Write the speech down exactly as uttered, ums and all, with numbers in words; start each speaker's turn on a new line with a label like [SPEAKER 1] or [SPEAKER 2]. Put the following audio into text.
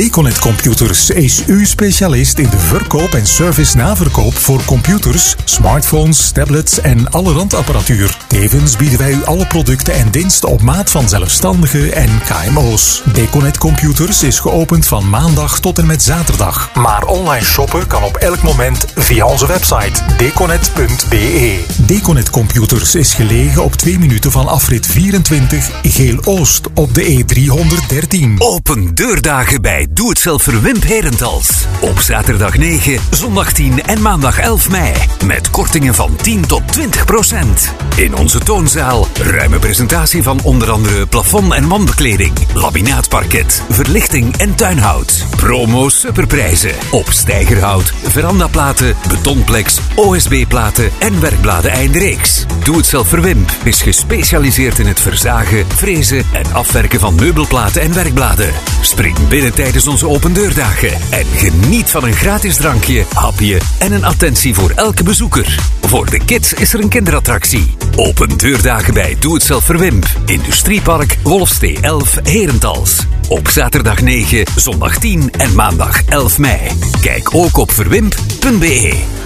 [SPEAKER 1] Deconet Computers is uw specialist in de verkoop en service naverkoop voor computers, smartphones, tablets en alle randapparatuur. Tevens bieden wij u alle producten en diensten op maat van zelfstandigen en K M O's. Deconet Computers is geopend van maandag tot en met zaterdag. Maar online shoppen kan op elk moment via onze website deconet punt b e. Deconet Computers is gelegen op twee minuten van afrit vierentwintig Geel-Oost op de E driehonderddertien.
[SPEAKER 2] Open deurdagen bij Doe-het-zelf-ver Wimp Herentals. Op zaterdag negen, zondag tien en maandag elf mei. Met kortingen van tien tot twintig procent. In onze toonzaal ruime presentatie van onder andere plafond- en wandbekleding, laminaatparket, verlichting en tuinhout. Promo superprijzen op steigerhout, verandaplaten, betonplex, O S B-platen en werkbladen eindreeks. Doe-het-zelf-ver Wimp is gespecialiseerd in het verzagen, frezen en afwerken van meubelplaten en werkbladen. Spring binnen tijdens onze open deurdagen en geniet van een gratis drankje, hapje en een attentie voor elke bezoeker. Voor de kids is er een kinderattractie. Open deurdagen bij Doe-het-zelf-ver Wimp. Industriepark Wolfstee elf Herentals. Op zaterdag negen, zondag tien en maandag elf mei. Kijk ook op verwimp punt b e.